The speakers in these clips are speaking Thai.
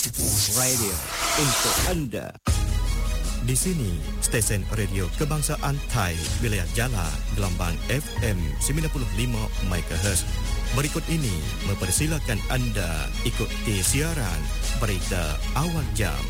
Radio untuk anda. Di sini, stesen radio kebangsaan Thai, wilayah Jala, gelombang FM 95 MHz. Berikut ini mempersilakan anda ikuti siaran berita awal jam.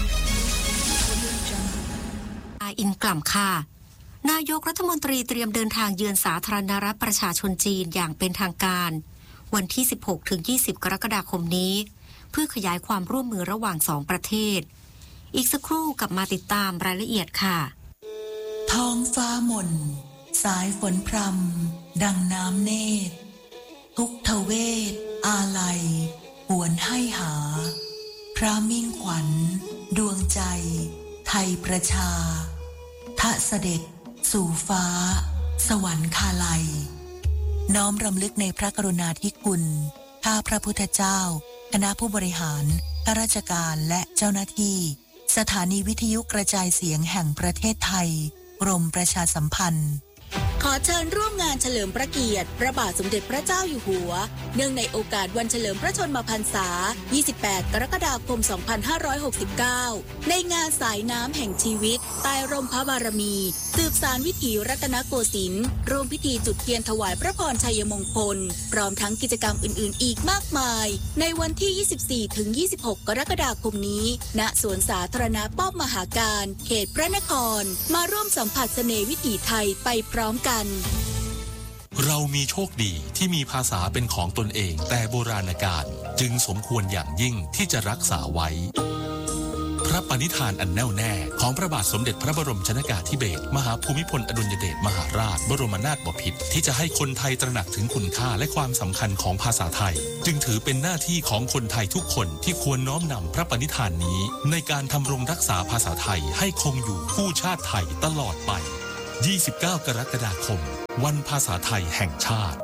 อินกล่ำค่ะนายกรัฐมนตรีเตรียมเดินทางเยือนสาธารณรัฐประชาชนจีนอย่างเป็นทางการวันที่ 16-20 กรกฎาคมนี้เพื่อขยายความร่วมมือระหว่าง2ประเทศอีกสักครู่กลับมาติดตามรายละเอียดค่ะท้องฟ้าหม่นสายฝนพรำดังน้ำเนตรทุกทเวทอาลัยหวนให้หาพระมิ่งขวัญดวงใจไทยประชาทะเสด็จสู่ฟ้าสวรรคาลัยน้อมรำลึกในพระกรุณาธิคุณข้าพระพุทธเจ้าคณะผู้บริหารข้าราชการและเจ้าหน้าที่สถานีวิทยุกระจายเสียงแห่งประเทศไทยกรมประชาสัมพันธ์ขอเชิญร่วมงานเฉลิมพระเกียรติพระบาทสมเด็จพระเจ้าอยู่หัวเนื่องในโอกาสวันเฉลิมพระชนมพรรษา 28 กรกฎาคม 2569 ในงานสายน้ำแห่งชีวิตใต้ร่มพระบารมีสืบสานวิถีรัตนโกสินทร์ร่วมพิธีจุดเทียนถวายพระพรชัยมงคลพร้อมทั้งกิจกรรมอื่นๆอีกมากมายในวันที่ 24-26 กรกฎาคมนี้ณสวนสาธารณะป้อมมหาการเขตพระนครมาร่วมสัมผัสเสน่ห์วิถีไทยไปพร้อมกันเรามีโชคดีที่มีภาษาเป็นของตนเองแต่โบราณกาลจึงสมควรอย่างยิ่งที่จะรักษาไว้พระปณิธานอันแน่วแน่ของพระบาทสมเด็จพระบรมชนกาธิเบศรมหาภูมิพลอดุลยเดชมหาราชบรมนาถบพิตรที่จะให้คนไทยตระหนักถึงคุณค่าและความสำคัญของภาษาไทยจึงถือเป็นหน้าที่ของคนไทยทุกคนที่ควรน้อมนำพระปณิธานนี้ในการทำรงรักษาภาษาไทยให้คงอยู่คู่ชาติไทยตลอดไป29 กรกฎาคมวันภาษาไทยแห่งชาติ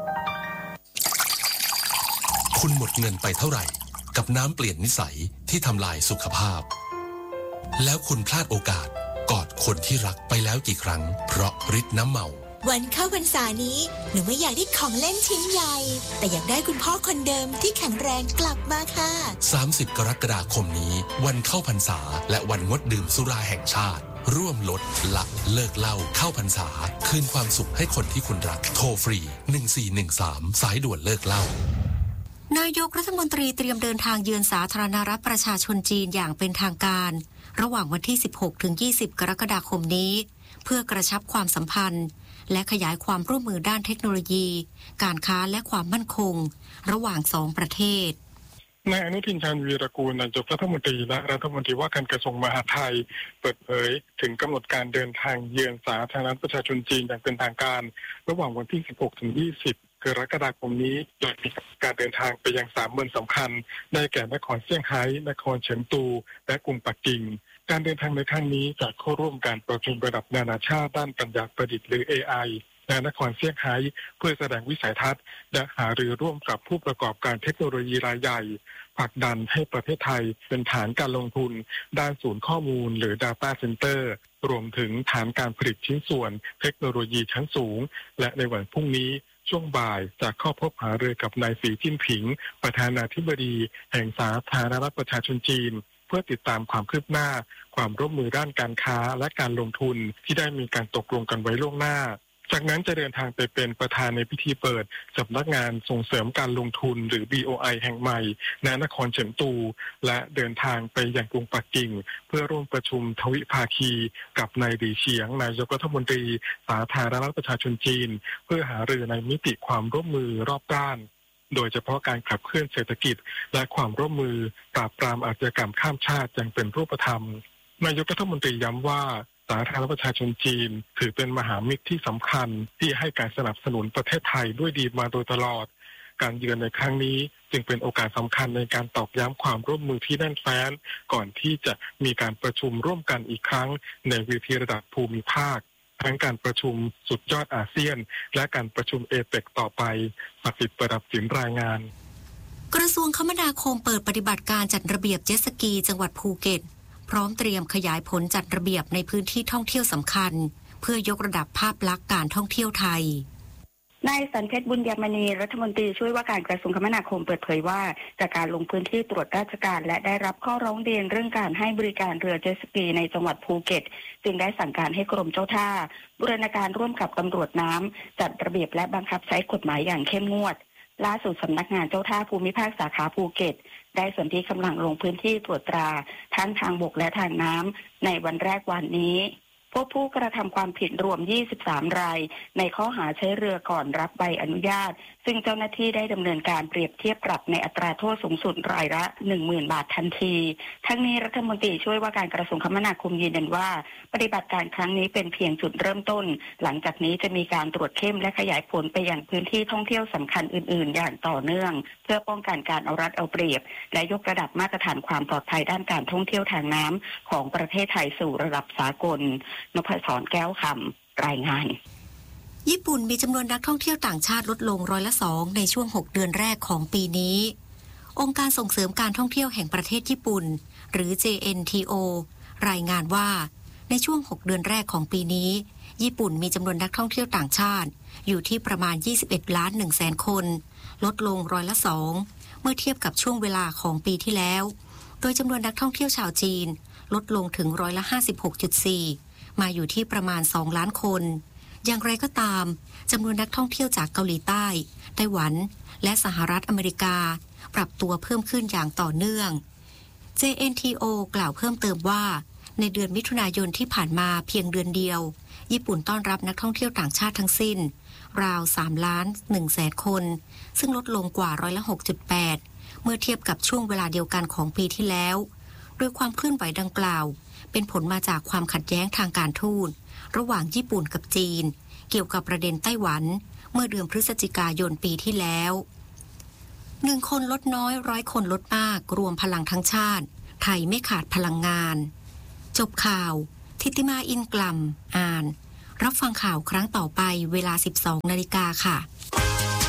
คุณหมดเงินไปเท่าไหร่กับน้ำเปลี่ยนนิสัยที่ทำลายสุขภาพแล้วคุณพลาดโอกาสกอดคนที่รักไปแล้วกี่ครั้งเพราะฤทธิ์น้ำเมาวันเข้าพรรษานี้หนูไม่อยากได้ของเล่นชิ้นใหญ่แต่อยากได้คุณพ่อคนเดิมที่แข็งแรงกลับมาค่ะ 30 กรกฎาคมนี้วันเข้าพรรษาและวันงดดื่มสุราแห่งชาติร่วมลดละเลิกเหล้าเข้าพรรษาคืนความสุขให้คนที่คุณรักโทรฟรี1413สายด่วนเลิกเหล้านายกรัฐมนตรีเตรียมเดินทางเยือนสาธารณรัฐประชาชนจีนอย่างเป็นทางการระหว่างวันที่ 16-20 กรกฎาคมนี้เพื่อกระชับความสัมพันธ์และขยายความร่วมมือด้านเทคโนโลยีการค้าและความมั่นคงระหว่าง2ประเทศนายอนุทินชาญวีรกูลนายกรัฐมนตรีและรัฐมนตรีว่าการกระทรวงมหาดไทยเปิดเผยถึงกำหนดการเดินทางเยือนสาธารณรัฐประชาชนจีนอย่างเป็นทางการระหว่างวันที่ 16-20 กรกฎาคมนี้โดยมีการเดินทางไปยัง3เมืองสำคัญได้แก่นครเซี่ยงไฮ้นครเฉิงตูและกรุงปักกิ่งการเดินทางในครั้งนี้จะเข้าร่วมการประชุมระดับนานาชาติด้านปัญญาประดิษฐ์หรือ AI ในนครเซี่ยงไฮ้เพื่อแสดงวิสัยทัศน์และหารือร่วมกับผู้ประกอบการเทคโนโลยีรายใหญ่ผลักดันให้ประเทศไทยเป็นฐานการลงทุนด้านศูนย์ข้อมูลหรือ Data Center รวมถึงฐานการผลิตชิ้นส่วนเทคโนโลยีชั้นสูงและในวันพรุ่งนี้ช่วงบ่ายจะเข้าพบหารือกับนายสีจิ้นผิงประธานาธิบดีแห่งสาธารณรัฐประชาชนจีนเพื่อติดตามความคืบหน้าความร่วมมือด้านการค้าและการลงทุนที่ได้มีการตกลงกันไว้ล่วงหน้าจากนั้นจะเดินทางไปเป็นประธานในพิธีเปิดสำนักงานส่งเสริมการลงทุนหรือ BOI แห่งใหม่ณนครเฉิงตูและเดินทางไปยังกรุงปักกิ่งเพื่อร่วมประชุมทวิภาคีกับนายหลี่เฉียงนายกรัฐมนตรีสาธารณรัฐประชาชนจีนเพื่อหารือในมิติความร่วมมือรอบด้านโดยเฉพาะการขับเคลื่อนเศรษฐกิจและความร่วมมือปราบปรามอาชญากรรมข้ามชาติอย่างเป็นรูปธรรมนายกรัฐมนตรีย้ำว่าสาธารณรัฐประชาชนจีนถือเป็นมหามิตรที่สำคัญที่ให้การสนับสนุนประเทศไทยด้วยดีมาโดยตลอดการเยือนในครั้งนี้จึงเป็นโอกาสสำคัญในการตอกย้ำความร่วมมือที่แน่นแฟ้นก่อนที่จะมีการประชุมร่วมกันอีกครั้งในเวทีระดับภูมิภาคทั้งการประชุมสุดยอดอาเซียนและการประชุมเอเปกต่อไปศักดิ์สิทธิ์ประดับสินรายงานกระทรวงคมนาคมเปิดปฏิบัติการจัดระเบียบเจ็ตสกีจังหวัดภูเก็ตพร้อมเตรียมขยายผลจัดระเบียบในพื้นที่ท่องเที่ยวสำคัญเพื่อยกระดับภาพลักษณ์การท่องเที่ยวไทยนายสันเพชรบุญยมณีรัฐมนตรีช่วยว่าการกระทรวงคมนาคมเปิดเผยว่าจากการลงพื้นที่ตรวจราชการและได้รับข้อร้องเรียนเรื่องการให้บริการเรือเจ็ตสกีในจังหวัดภูเก็ตจึงได้สั่งการให้กรมเจ้าท่าบูรณาการร่วมกับตำรวจน้ำจัดระเบียบและบังคับใช้กฎหมายอย่างเข้มงวดล่าสุดสำนักงานเจ้าท่าภูมิภาคสาขาภูเก็ตได้สนธิกำลังลงพื้นที่ตรวจตราทั้งทางบกและทางน้ำในวันแรกวันนี้พบผู้กระทำความผิดรวม23รายในข้อหาใช้เรือก่อนรับใบอนุญาตซึ่งเจ้าหน้าที่ได้ดำเนินการเปรียบเทียบปรับในอัตราโทษสูงสุดรายละ 10,000 บาททันทีทั้งนี้รัฐมนตรีช่วยว่าการกระทรวงคมนาคมยืนยันว่าปฏิบัติการครั้งนี้เป็นเพียงจุดเริ่มต้นหลังจากนี้จะมีการตรวจเข้มและขยายผลไปยังพื้นที่ท่องเที่ยวสำคัญอื่นๆอย่างต่อเนื่องเพื่อป้องกันการเอารัดเอาเปรียบและยกระดับมาตรฐานความปลอดภัยด้านการท่องเที่ยวทางน้ำของประเทศไทยสู่ระดับสากลนพศรแก้วคำรายงานญี่ปุ่นมีจำนวนนักท่องเที่ยวต่างชาติลดลง2%ในช่วง6เดือนแรกของปีนี้องค์การส่งเสริมการท่องเที่ยวแห่งประเทศญี่ปุ่นหรือ JNTO รายงานว่าในช่วง6เดือนแรกของปีนี้ญี่ปุ่นมีจำนวนนักท่องเที่ยวต่างชาติอยู่ที่ประมาณ21.1 ล้านคนลดลง2%เมื่อเทียบกับช่วงเวลาของปีที่แล้วโดยจำนวนนักท่องเที่ยวชาวจีนลดลงถึง56.4%มาอยู่ที่ประมาณ2ล้านคนอย่างไรก็ตามจำนวนนักท่องเที่ยวจากเกาหลีใต้ไต้หวันและสหรัฐอเมริกาปรับตัวเพิ่มขึ้นอย่างต่อเนื่อง JNTO กล่าวเพิ่มเติมว่าในเดือนมิถุนายนที่ผ่านมาเพียงเดือนเดียวญี่ปุ่นต้อนรับนักท่องเที่ยวต่างชาติทั้งสิ้นราว 3,100,000 คนซึ่งลดลงกว่า6.8%เมื่อเทียบกับช่วงเวลาเดียวกันของปีที่แล้วโดยความเคลื่อนไหวดังกล่าวเป็นผลมาจากความขัดแย้งทางการทูตระหว่างญี่ปุ่นกับจีนเกี่ยวกับประเด็นไต้หวันเมื่อเดือนพฤศจิกายนปีที่แล้ว1คนลดน้อย100คนลดมากรวมพลังทั้งชาติไทยไม่ขาดพลังงานจบข่าวทิติมาอินกลัมอ่านรับฟังข่าวครั้งต่อไปเวลา 12 นาฬิกาค่ะ